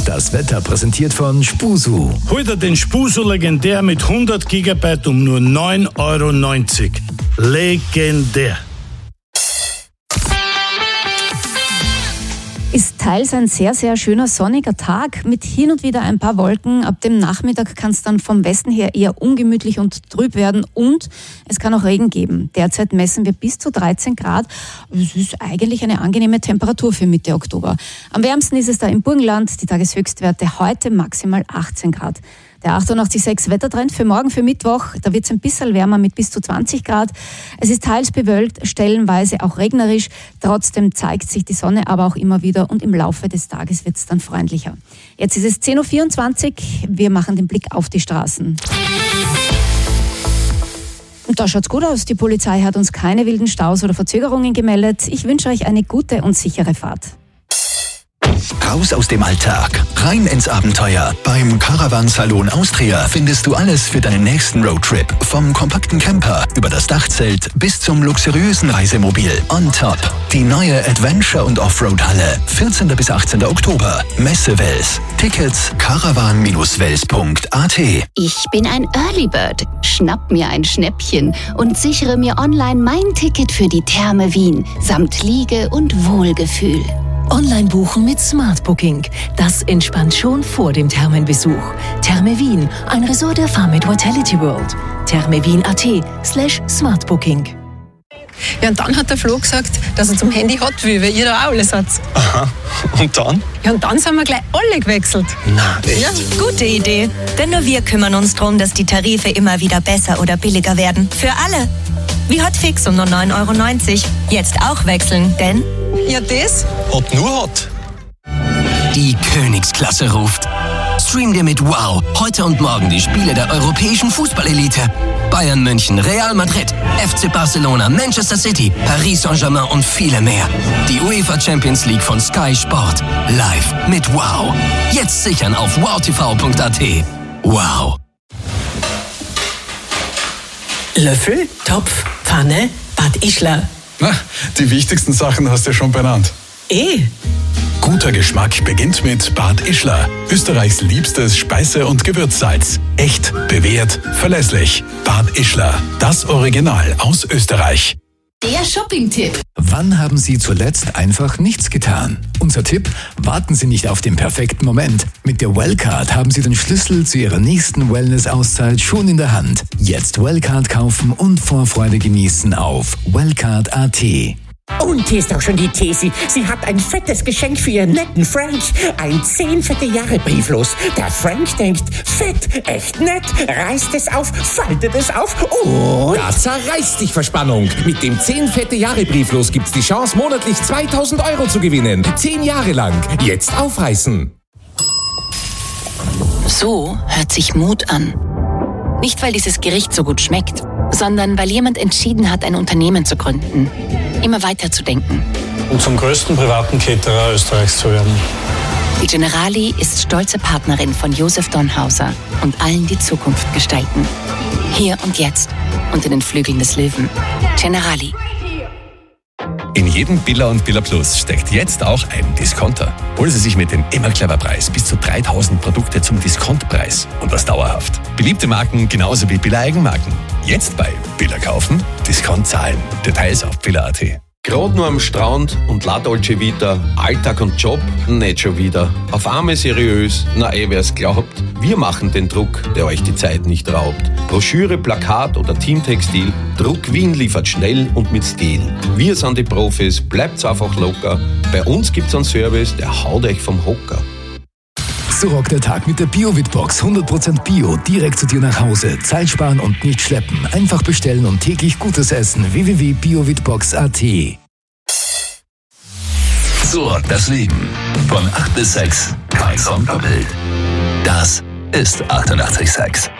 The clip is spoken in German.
Das Wetter präsentiert von Spusu. Heute den Spusu Legendär mit 100 GB um nur 9,90 €. Legendär. Ist teils ein sehr, sehr schöner sonniger Tag mit hin und wieder ein paar Wolken. Ab dem Nachmittag kann es dann vom Westen her eher ungemütlich und trüb werden und es kann auch Regen geben. Derzeit messen wir bis zu 13 Grad. Es ist eigentlich eine angenehme Temperatur für Mitte Oktober. Am wärmsten ist es da im Burgenland. Die Tageshöchstwerte heute maximal 18 Grad. Der 88,6 Wettertrend für morgen, für Mittwoch, da wird es ein bisschen wärmer mit bis zu 20 Grad. Es ist teils bewölkt, stellenweise auch regnerisch. Trotzdem zeigt sich die Sonne aber auch immer wieder und im Laufe des Tages wird es dann freundlicher. Jetzt ist es 10.24 Uhr. Wir machen den Blick auf die Straßen. Und da schaut's gut aus. Die Polizei hat uns keine wilden Staus oder Verzögerungen gemeldet. Ich wünsche euch eine gute und sichere Fahrt. Raus aus dem Alltag, rein ins Abenteuer. Beim Caravan Salon Austria findest du alles für deinen nächsten Roadtrip. Vom kompakten Camper über das Dachzelt bis zum luxuriösen Reisemobil. On top die neue Adventure- und Offroad-Halle. 14. bis 18. Oktober. Messe Wels. Tickets caravan-wels.at. Ich bin ein Early Bird. Schnapp mir ein Schnäppchen und sichere mir online mein Ticket für die Therme Wien samt Liege und Wohlgefühl. Online buchen mit Smart Booking. Das entspannt schon vor dem Thermenbesuch. Therme Wien, ein Resort der Farmit Vitality World. thermewien.at/smartbooking. Ja, und dann hat der Flo gesagt, dass er zum Handy hat will, weil ihr da auch alles habt. Aha. Und dann? Ja, und dann sind wir gleich alle gewechselt. Na, echt? Ja. Gute Idee. Denn nur wir kümmern uns darum, dass die Tarife immer wieder besser oder billiger werden. Für alle. Wie Hotfix um nur 9,90 €. Jetzt auch wechseln, denn... Ja, das? Hot nur Hot. Die Königsklasse ruft. Stream dir mit Wow heute und morgen die Spiele der europäischen Fußballelite. Bayern München, Real Madrid, FC Barcelona, Manchester City, Paris Saint-Germain und viele mehr. Die UEFA Champions League von Sky Sport. Live mit Wow. Jetzt sichern auf wowtv.at. Wow. Löffel, Topf, Pfanne, Bad Ischler. Na, die wichtigsten Sachen hast du ja schon benannt. Guter Geschmack beginnt mit Bad Ischler. Österreichs liebstes Speise- und Gewürzsalz. Echt, bewährt, verlässlich. Bad Ischler, das Original aus Österreich. Der Shopping-Tipp. Wann haben Sie zuletzt einfach nichts getan? Unser Tipp: Warten Sie nicht auf den perfekten Moment. Mit der Wellcard haben Sie den Schlüssel zu Ihrer nächsten Wellness-Auszeit schon in der Hand. Jetzt Wellcard kaufen und Vorfreude genießen auf wellcard.at. Und hier ist auch schon die Tesi. Sie hat ein fettes Geschenk für ihren netten Frank. Ein 10 fette Jahre Brieflos. Der Frank denkt, fett, echt nett, reißt es auf, faltet es auf und... Da zerreißt dich Verspannung. Mit dem 10 fette Jahre Brieflos gibt's die Chance, monatlich 2.000 € zu gewinnen. 10 Jahre lang. Jetzt aufreißen. So hört sich Mut an. Nicht, weil dieses Gericht so gut schmeckt, sondern weil jemand entschieden hat, ein Unternehmen zu gründen. Immer weiter zu denken. Und zum größten privaten Caterer Österreichs zu werden. Die Generali ist stolze Partnerin von Josef Donhauser und allen, die Zukunft gestalten. Hier und jetzt, unter den Flügeln des Löwen. Generali. In jedem Billa und Billa Plus steckt jetzt auch ein Discounter. Holen Sie sich mit dem immer clever Preis bis zu 3.000 Produkte zum Diskontpreis und das dauerhaft. Beliebte Marken genauso wie Billa Eigenmarken. Jetzt bei Billa kaufen, Discount zahlen. Details auf billa.at. Gerade nur am Strand und La Dolce Vita, Alltag und Job, nicht schon wieder. Auf einmal seriös, na wer's glaubt. Wir machen den Druck, der euch die Zeit nicht raubt. Broschüre, Plakat oder Teamtextil, Druck Wien liefert schnell und mit Stil. Wir sind die Profis, bleibt's einfach locker. Bei uns gibt's einen Service, der haut euch vom Hocker. So rockt der Tag mit der Bio-Witbox. 100% Bio, direkt zu dir nach Hause. Zeit sparen und nicht schleppen. Einfach bestellen und täglich gutes Essen. www.biowitbox.at. So das Leben. Von 8 bis 6. Kein Song doppelt. Das ist 88,6.